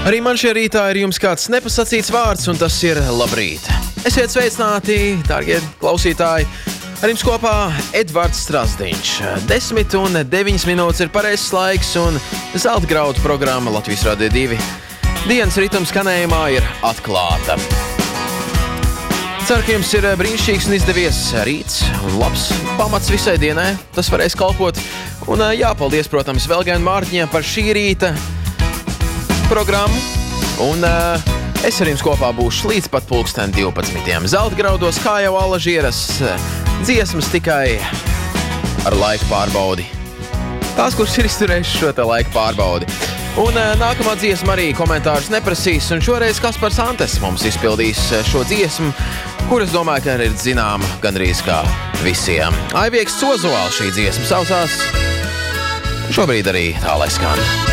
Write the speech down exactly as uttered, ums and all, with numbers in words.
Arī man šajā rītā ir jums kāds nepasacīts vārds, un tas ir labrīt. Esiet sveicināti, dārgie klausītāji. Ar jums kopā Edvards Strasdiņš. Desmit un deviņas minūtes ir pareizs laiks, un zelta graudu programma Latvijas Radio divi. Dienas rituma skanējumā ir atklāta. Ceru, ka jums ir brīnišķīgs un izdevies rīts un labs pamats visai dienai. Tas varēs kalpot. Un jāpaldies, protams, Velgai un Mārtiņam par šī rīta programmu. Un uh, es ar jums kopā būšu līdz pat pulksten divpadsmitiem. Zelta graudos, kā jau alažieras, dziesmas tikai ar laika pārbaudi. Tās, kuras ir izturējuši šo te laika pārbaudi. Un uh, nākamā dziesma arī komentārus neprasīs, un šoreiz Kaspars Antes mums izpildīs šo dziesmu, kuras domāju, ka ir zināma gandrīz kā visiem. Aivieks Cozoāls šī dziesma saucās. Šobrīd arī tā lai skan.